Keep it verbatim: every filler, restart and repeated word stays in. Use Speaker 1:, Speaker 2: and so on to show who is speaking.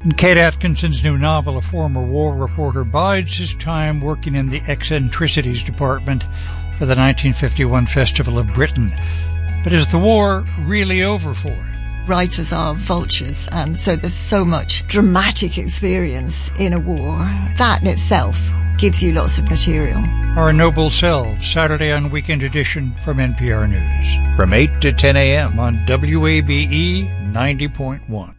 Speaker 1: In Kate Atkinson's new novel, a former war reporter bides his time working in the eccentricities department for the nineteen fifty-one Festival of Britain. But is the war really over for him?
Speaker 2: Writers are vultures, and so there's so much dramatic experience in a war. That in itself gives you lots of material.
Speaker 1: Our Noble Selves, Saturday on Weekend Edition from N P R News.
Speaker 3: From eight to ten a.m.
Speaker 1: on W A B E ninety point one.